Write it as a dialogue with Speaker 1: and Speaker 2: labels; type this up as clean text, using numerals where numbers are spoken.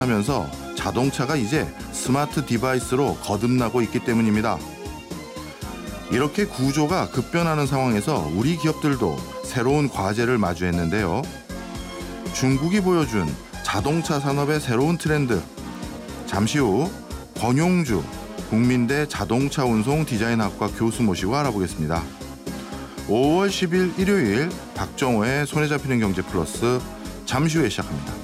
Speaker 1: 하면서 자동차가 이제 스마트 디바이스로 거듭나고 있기 때문입니다. 이렇게 구조가 급변하는 상황에서 우리 기업들도 새로운 과제를 마주했는데요. 중국이 보여준 자동차 산업의 새로운 트렌드. 잠시 후 권용주 국민대 자동차 운송 디자인학과 교수 모시고 알아보겠습니다. 5월 10일 일요일 박정호의 손에 잡히는 경제 플러스 잠시 후에 시작합니다.